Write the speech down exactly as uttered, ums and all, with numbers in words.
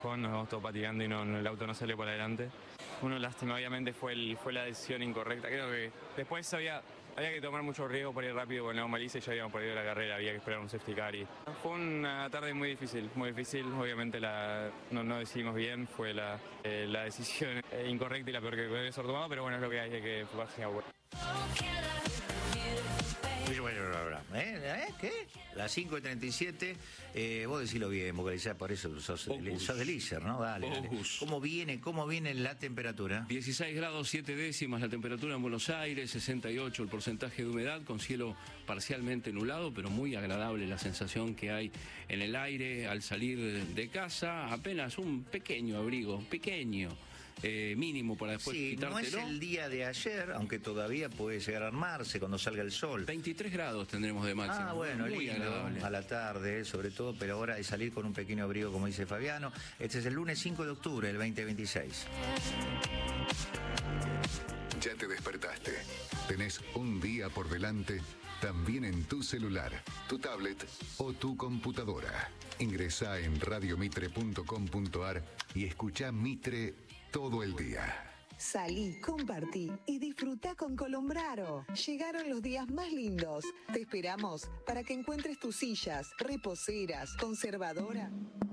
Nos vamos todo patinando y no, el auto no salió para adelante. Una lástima, obviamente fue, el, fue la decisión incorrecta. Creo que después había, había que tomar mucho riesgo para ir rápido con la malicia y ya habíamos perdido la carrera, había que esperar un safety car. Y fue una tarde muy difícil, muy difícil. Obviamente la, no, no decidimos bien, fue la, eh, la decisión incorrecta y la peor que puede ser tomada, pero bueno, es lo que hay, hay que enfocarse en agua. ¿Eh? ¿Eh? ¿Qué? Las cinco y treinta y siete, eh, vos decilo bien, vocalizar, por eso sos, sos del Iser, ¿no? Dale, dale. ¿Cómo viene, cómo viene la temperatura? dieciséis grados siete décimas la temperatura en Buenos Aires, sesenta y ocho el porcentaje de humedad, con cielo parcialmente nublado, pero muy agradable la sensación que hay en el aire al salir de casa, apenas un pequeño abrigo, pequeño. Eh, mínimo para después sí, quitártelo. No es el día de ayer, aunque todavía puede llegar a armarse cuando salga el sol. veintitrés grados tendremos de máximo. Ah, bueno, muy lindo, agradable. A la tarde, sobre todo, pero ahora de salir con un pequeño abrigo, como dice Fabiano. Este es el lunes cinco de octubre del veinte veintiséis. Ya te despertaste. Tenés un día por delante, también en tu celular, tu tablet o tu computadora. Ingresá en radio mitre punto com punto ar y escuchá Mitre todo el día. Salí, compartí y disfruta con Colombraro. Llegaron los días más lindos. Te esperamos para que encuentres tus sillas, reposeras, conservadora